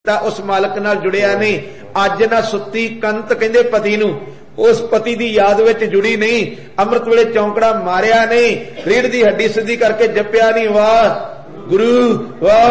ਤਾਂ ਉਸ ਮਾਲਕ ਨਾਲ ਜੁੜਿਆ ਨਹੀਂ। ਅੱਜ ਨਾ ਸੁੱਤੀ ਕੰਤ ਕਹਿੰਦੇ ਪਤੀ ਨੂੰ, ਉਸ ਪਤੀ ਦੀ ਯਾਦ ਵਿੱਚ ਜੁੜੀ ਨਹੀਂ। ਅੰਮ੍ਰਿਤ ਵੇਲੇ ਚੌਂਕੜਾ ਮਾਰਿਆ ਨਹੀਂ, ਰੀੜ ਦੀ ਹੱਡੀ ਸਿੱਧੀ ਕਰਕੇ ਜਪਿਆ ਨਹੀਂ ਵਾਹ ਗੁਰੂ ਵਾਹ